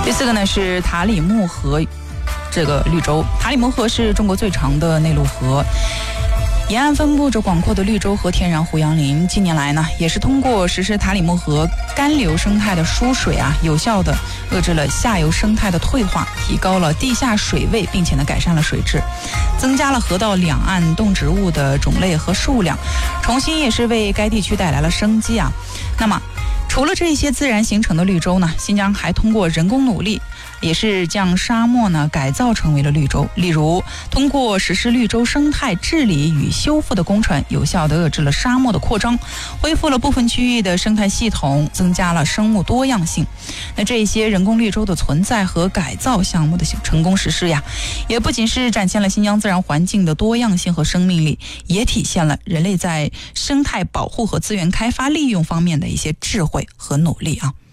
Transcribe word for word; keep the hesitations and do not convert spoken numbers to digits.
第四个呢是塔里木河这个绿洲。塔里木河是中国最长的内陆河，沿岸分布着广阔的绿洲和天然胡杨林。近年来呢，也是通过实施塔里木河干流生态的疏水啊，有效的遏制了下游生态的退化，提高了地下水位，并且呢改善了水质，增加了河道两岸动植物的种类和数量，重新也是为该地区带来了生机啊。那么除了这些自然形成的绿洲呢，新疆还通过人工努力，也是将沙漠呢改造成为了绿洲。例如，通过实施绿洲生态治理与修复的工程，有效地遏制了沙漠的扩张，恢复了部分区域的生态系统，增加了生物多样性。那这些人工绿洲的存在和改造项目的成功实施呀，也不仅是展现了新疆自然环境的多样性和生命力，也体现了人类在生态保护和资源开发利用方面的一些智慧和努力啊。